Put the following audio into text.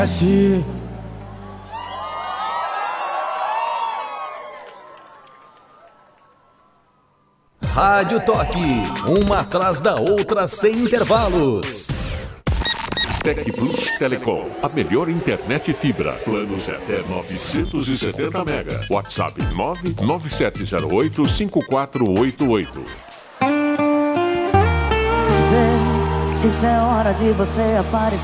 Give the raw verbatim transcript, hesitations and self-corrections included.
Rádio Toque, uma atrás da outra sem intervalos. Tec Plus Telecom, a melhor internet fibra. Planos até novecentos e setenta mega. WhatsApp nove nove sete zero oito cinco quatro oito oito. Se é hora de você aparecer.